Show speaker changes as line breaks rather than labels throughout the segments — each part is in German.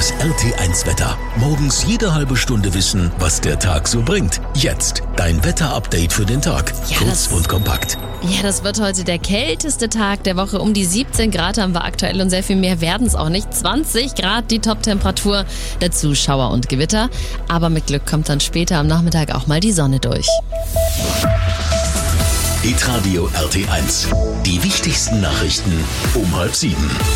Das RT1 Wetter. Morgens jede halbe Stunde wissen, was der Tag so bringt. Jetzt dein Wetterupdate für den Tag. Kurz und kompakt.
Ja, das wird heute der kälteste Tag der Woche. Um die 17 Grad haben wir aktuell und sehr viel mehr werden es auch nicht. 20 Grad die Top-Temperatur. Dazu Schauer und Gewitter. Aber mit Glück kommt dann später am Nachmittag auch mal die Sonne durch.
Hitradio RT1. Die wichtigsten Nachrichten um 6:30.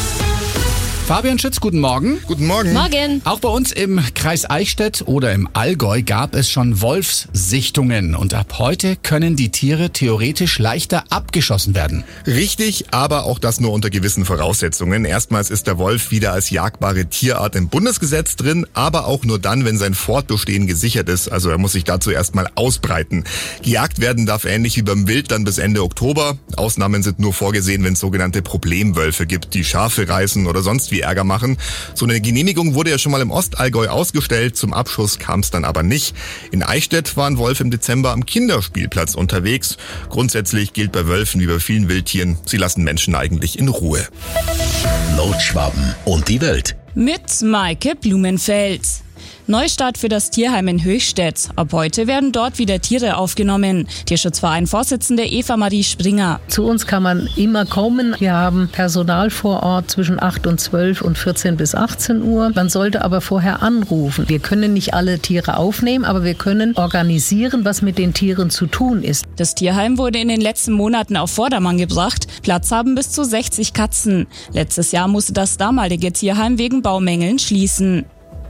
Fabian Schütz, guten Morgen.
Guten Morgen.
Morgen.
Auch bei uns im Kreis Eichstätt oder im Allgäu gab es schon Wolfssichtungen. Und ab heute können die Tiere theoretisch leichter abgeschossen werden.
Richtig, aber auch das nur unter gewissen Voraussetzungen. Erstmals ist der Wolf wieder als jagbare Tierart im Bundesgesetz drin, aber auch nur dann, wenn sein Fortbestehen gesichert ist. Also er muss sich dazu erstmal ausbreiten. Gejagt werden darf ähnlich wie beim Wild dann bis Ende Oktober. Ausnahmen sind nur vorgesehen, wenn es sogenannte Problemwölfe gibt, die Schafe reißen oder sonst wie Ärger machen. So eine Genehmigung wurde ja schon mal im Ostallgäu ausgestellt, zum Abschuss kam es dann aber nicht. In Eichstätt war ein Wolf im Dezember am Kinderspielplatz unterwegs. Grundsätzlich gilt bei Wölfen wie bei vielen Wildtieren, sie lassen Menschen eigentlich in Ruhe.
Nordschwaben und die Welt.
Mit Maike Blumenfeld. Neustart für das Tierheim in Höchstädt. Ab heute werden dort wieder Tiere aufgenommen. Tierschutzverein-Vorsitzende Eva-Marie Springer.
Zu uns kann man immer kommen. Wir haben Personal vor Ort zwischen 8 und 12 und 14 bis 18 Uhr. Man sollte aber vorher anrufen. Wir können nicht alle Tiere aufnehmen, aber wir können organisieren, was mit den Tieren zu tun ist.
Das Tierheim wurde in den letzten Monaten auf Vordermann gebracht. Platz haben bis zu 60 Katzen. Letztes Jahr musste das damalige Tierheim wegen Baumängeln schließen.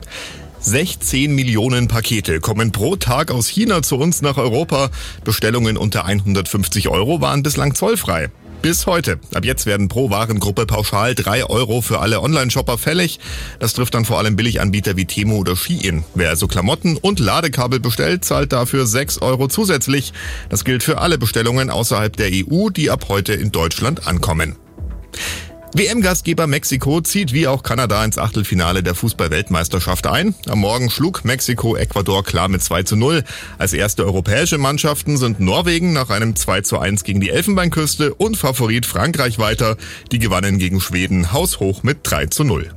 16 Millionen Pakete kommen pro Tag aus China zu uns nach Europa. Bestellungen unter 150 € waren bislang zollfrei. Bis heute. Ab jetzt werden pro Warengruppe pauschal 3 € für alle Online-Shopper fällig. Das trifft dann vor allem Billiganbieter wie Temu oder Shein. Wer also Klamotten und Ladekabel bestellt, zahlt dafür 6 € zusätzlich. Das gilt für alle Bestellungen außerhalb der EU, die ab heute in Deutschland ankommen. WM-Gastgeber Mexiko zieht wie auch Kanada ins Achtelfinale der Fußball-Weltmeisterschaft ein. Am Morgen schlug Mexiko Ecuador klar mit 2:0. Als erste europäische Mannschaften sind Norwegen nach einem 2:1 gegen die Elfenbeinküste und Favorit Frankreich weiter. Die gewannen gegen Schweden haushoch mit 3:0.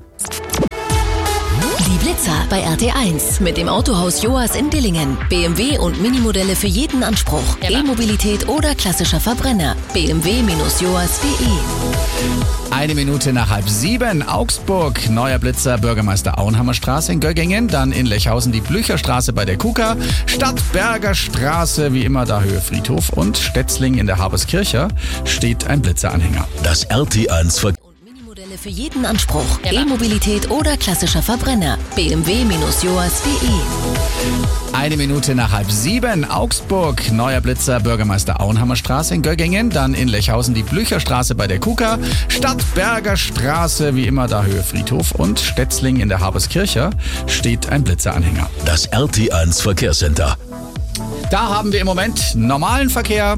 Die Blitzer bei RT1 mit dem Autohaus Joas in Dillingen. BMW und Minimodelle für jeden Anspruch. E-Mobilität oder klassischer Verbrenner. bmw-joas.de.
1 Minute nach 6:30. Augsburg, neuer Blitzer, Bürgermeister Auenhammer Straße in Göggingen. Dann in Lechhausen die Blücherstraße bei der KUKA. Stadtberger Straße, wie immer da Höhe Friedhof. Und Stetzling in der Haberskirche steht ein Blitzeranhänger.
Das RT1
Modelle für jeden Anspruch. E-Mobilität oder klassischer Verbrenner. bmw-joas.de.
1 Minute nach 6:30. Augsburg, neuer Blitzer, Bürgermeister Auenhammer Straße in Göggingen. Dann in Lechhausen die Blücherstraße bei der KUKA. Stadtberger Straße, wie immer da Höhe Friedhof. Und Stetzling in der Haberskirche steht ein Blitzeranhänger.
Das RT1 Verkehrscenter.
Da haben wir im Moment normalen Verkehr.